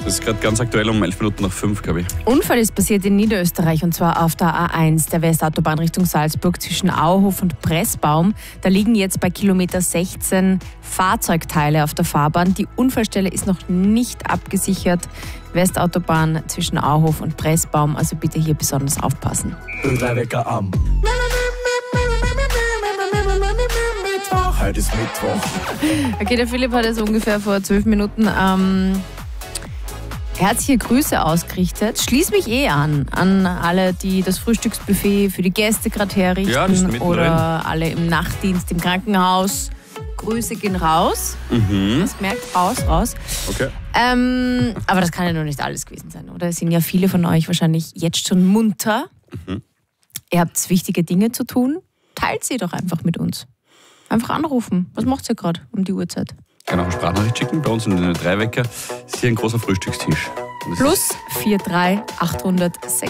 Das ist gerade ganz aktuell um 11 Minuten nach 5, glaube ich. Unfall ist passiert in Niederösterreich und zwar auf der A1, der Westautobahn Richtung Salzburg zwischen Auhof und Pressbaum. Da liegen jetzt bei Kilometer 16 Fahrzeugteile auf der Fahrbahn. Die Unfallstelle ist noch nicht abgesichert. Westautobahn zwischen Auhof und Pressbaum, also bitte hier besonders aufpassen. Der Wecker am. Heute ist Mittwoch. Okay, der Philipp hat jetzt ungefähr vor 12 Minuten herzliche Grüße ausgerichtet. Schließ mich an alle, die das Frühstücksbuffet für die Gäste gerade herrichten, Ja, das ist mittendrin. oder alle im Nachtdienst, im Krankenhaus. Grüße gehen raus. Das merkt raus. Okay. Aber das kann ja noch nicht alles gewesen sein, oder? Es sind ja viele von euch wahrscheinlich jetzt schon munter. Ihr habt wichtige Dinge zu tun. Teilt sie doch einfach mit uns. Einfach anrufen. Was macht ihr gerade um die Uhrzeit? Kann auch eine Sprachnachricht schicken. Bei uns in den 3 Wecker ist hier ein großer Frühstückstisch. Und das Plus 43 800 6.